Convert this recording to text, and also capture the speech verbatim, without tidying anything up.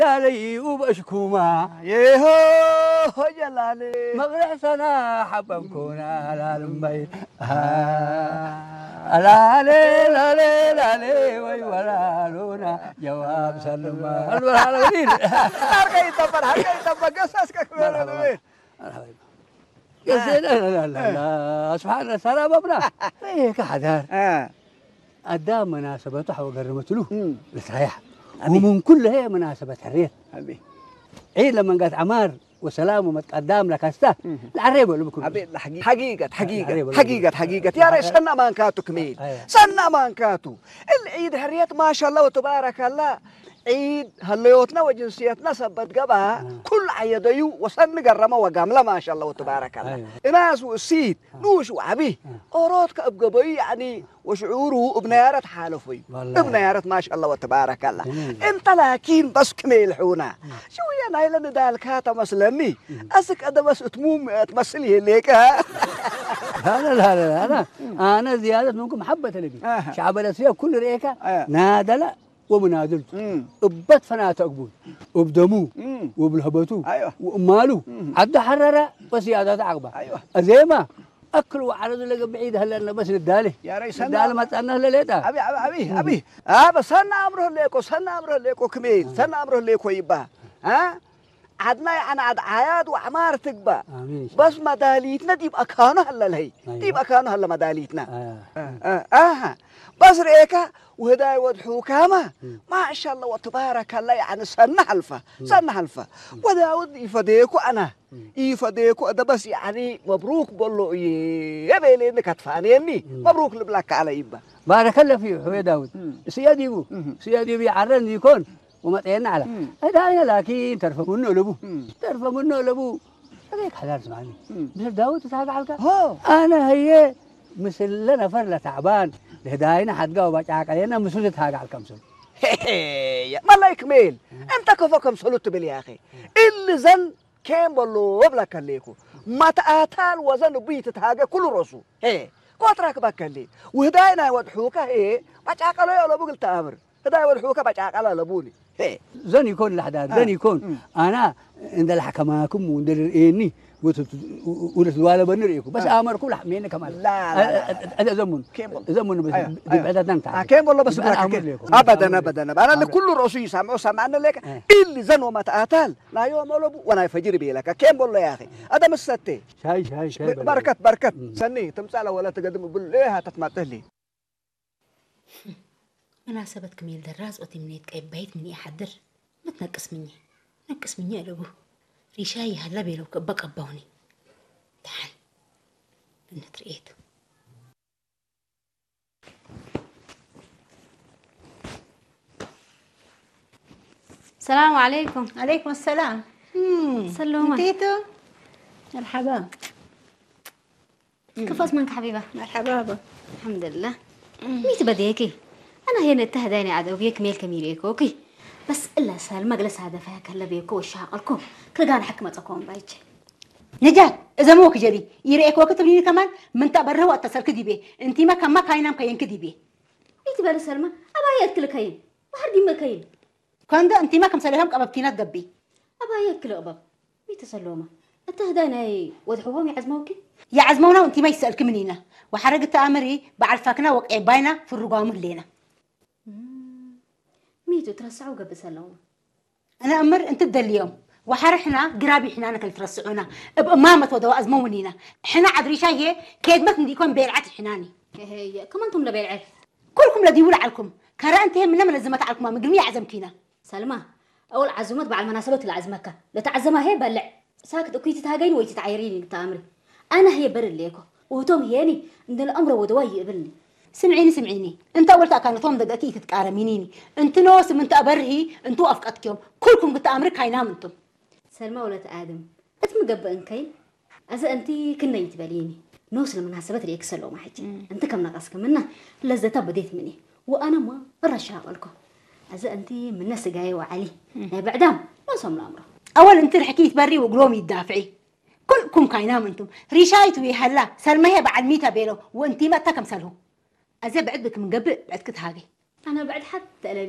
علي وبشكوما يهو جلالي مغرسنا حبكونا على المي لا لي لا لي لا لي وي ولا لونا جواب سلمى الولا وليد هرقي تفر هرقي تفر قصص كبير مرحبا لا لا لا لا سبحان الله سلام ابنا هيك حدار قدام مناسبته وقرمت له لتريح ومن كل هي مناسبة الريت حبيبي عيد لما قالت عمار وسلام ومتقدم لك استه العريب ولا بكون حبيبي حقيقة حقيقة حقيقة حقيقة يا ريت سنة ما كاتو كميل سنة ما كاتو العيد هريت ما شاء الله وتبارك الله عيد هليوتنا وجنسيتنا سبت قبها كل عيديو وسن قرمه وقامله ما شاء الله وتبارك الله ناس وسيد نوش وعبيه أوراتك أبقبي يعني وشعوره ابنيارة حالفي ابنيارة ما شاء الله وتبارك الله انت لكن بس كميل حونا شو يا نايلة ندالك هاتا مسلمي أسك أدا بس تموم تمثلي ليك ها لا لا لا لا أنا زيادة منكم محبة لبي شعب الأسيا كل ريكة نادلة ومنادلته وبت فنات أقبول وبدموه وبالهبتوه أيوة وماله عد حررة وسيادة عقبة أيوة أزيمة أكلوا على ذلك بعيد هلا أنا بس للدالي يا ريس الدالي ما تأنه لليتا أبي أبي أبي آه بس أنا أمره ليكو سنة أمره ليكو كميل سنة أمره ليكو يبا ها عدنا يعني عد عياد وعمار تقبى بس مداليتنا دي بأكانه هلا لهي دي بأكانه هلا مداليتنا آه آه, آه. بس ريكا وهداي ودحوكامة ما شاء الله وتبارك الله يعني سنة حلفة سنة حلفة وداود يفديكو أنا يفديكو أدا بس يعني مبروك بقول يا بيلي إنك هتفانيني مبروك لبلاك على يبا بارك الله فيه يا داود سيادي بو سيادي بيعرن يكون وما تينا على هدايا لكن ترفع منه لبو ترفع منه لبو هذيك حلال سمعني مثل داود تساعد عليك أنا هي مثل لنا فرلة تعبان الهداينا حدقا وباقعك علينا مسؤولة هاقع على كمسول ما الله يكمل انت كفا كمسولة تبلي يا أخي اللي زن كين بلو وبلك الليكو ما تآتال وزن بيت تهاقع كل رسو هي قوتراك باك اللي وهداينا ودحوكا هي باقعك علي ولا بقل تأمر هدايا ودحوكا باقعك علي لبوني هي زن يكون الأحداث زن يكون أنا عند الحكماكم وعند الإني وتتوالى بنريكو بس امر كل حمينا كمان لا لا هذا زمن زمن بس بعدد ننتع كيف والله بس ابدا ابدا انا اللي كل راسي سامع سامعنا لك اللي زن وما تاتال لا يوم ولا وانا فجر بيلك كيف والله يا اخي هذا مش ستي شاي شاي شاي بركه بركه سني تمثال ولا تقدم بقول ايه هتتمثل لي مناسبة كميل دراز وتمنيت كيف بيت مني احضر ما تنقص مني نقص مني يا لبو ريشاي هلا بيلو كبا كباوني تعال نتريته السلام عليكم. عليكم السلام. سلومة تيتو مرحبا. كيف اسمك حبيبة؟ مرحبا. الحمد لله. ميت بديكي أنا هي نتهداني عدو بيك ميل كميريكو أوكي بس إلا سال مجلس هذا فيها كلا بيكو وشاقلكم كل جان حكمة أكون بايج نجات إذا موك جري يريك وقت لي كمان من تبره واتصل كذي بيه أنتي ما كم ما كاينام كاين كذي بيه ميت بالي سلمى أبا يأكل كاين وحدي ما كاين كان ده أنتي ما كم سلهم قبضتينا تقبي أبا يأكل أبا ميت سلومة التهداني وضحوهم يعزموكي يعزمونا وأنتي ما يسألك منينا وحرقت أمري بعرفكنا وقع باينا في الرقام لينا ميتو ترسعوا قبل سلومة أنا أمر أنت بدل اليوم وحرحنا قرابي حنا نكل ترسعونا بأمامة ودواء أزمونينا حنا عدريشا هي كيد ما تنديكم بيلعت حناني هي كمان تم لبيلعت كلكم لدي ولا عليكم كرا أنت هم من لزمت عليكم ما قلمي عزمكينا سلمى أول عزومات بعد المناسبات اللي عزمك لا تعزمها هي بلع ساكت أكيد تهاجين ويتي تعيريني تامري أنا هي بر ليكو وتوم هياني عند الأمر ودواء يقبلني سمعيني سمعيني انت اولتا كانت توم دقاكي تتقارمينيني انت نوس من تابرهي انتو افقتكم كلكم قلت امرك هاينام انتم سلمى ولد ادم اتم قبئن كاين اذا انت كنا يتباليني نوس المناسبات اللي يكسلوا ما حجي انت كم نقصك منا لذتها بديت مني وانا ما رشاق لكم اذا انت من ناس جاي وعلي بعدام ما صم الامر اول انت حكيت بري وقلوم يدافعي كلكم كاينام انتم ريشايتو يهلا سلمى هي بعد ميتا بيلو وانتي ما تكم سلهو أزا بعد بك من قبل بعد كنت هاجي أنا بعد حتى